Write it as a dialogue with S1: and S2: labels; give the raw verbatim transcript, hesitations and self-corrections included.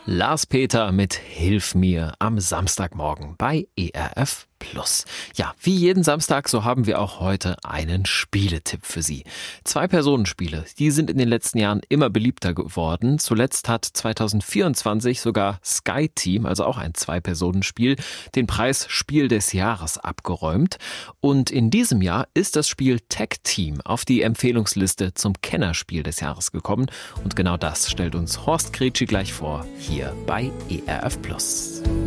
S1: Lars Peter mit Hilf mir am Samstagmorgen bei E R F Plus. Ja, wie jeden Samstag, so haben wir auch heute einen Spieletipp für Sie. Zwei-Personen-Spiele, die sind in den letzten Jahren immer beliebter geworden. Zuletzt hat zwanzig vierundzwanzig sogar Sky Team, also auch ein Zwei-Personen-Spiel, den Preis Spiel des Jahres abgeräumt. Und in diesem Jahr ist das Spiel Tag Team auf die Empfehlungsliste zum Kennerspiel des Jahres gekommen. Und genau das stellt uns Horst Gretschi gleich vor, hier bei E R F Plus.